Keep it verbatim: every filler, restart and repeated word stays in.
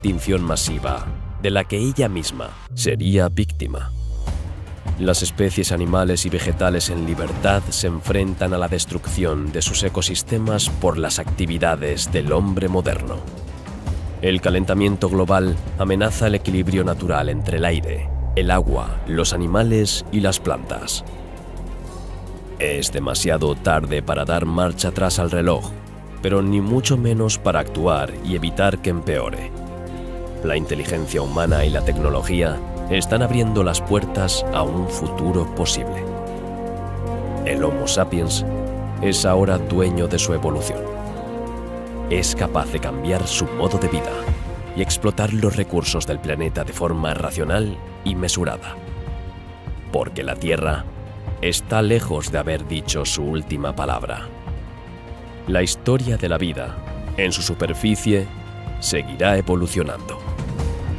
extinción masiva de la que ella misma sería víctima. Las especies animales y vegetales en libertad se enfrentan a la destrucción de sus ecosistemas por las actividades del hombre moderno. El calentamiento global amenaza el equilibrio natural entre el aire, el agua, los animales y las plantas. Es demasiado tarde para dar marcha atrás al reloj, pero ni mucho menos para actuar y evitar que empeore. La inteligencia humana y la tecnología están abriendo las puertas a un futuro posible. El Homo sapiens es ahora dueño de su evolución. Es capaz de cambiar su modo de vida y explotar los recursos del planeta de forma racional y mesurada. Porque la Tierra está lejos de haber dicho su última palabra. La historia de la vida, en su superficie, seguirá evolucionando.